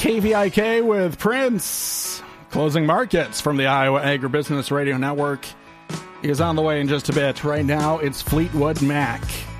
KVIK with Prince. Closing markets from the Iowa Agribusiness Radio Network is on the way in just a bit. Right now, it's Fleetwood Mac.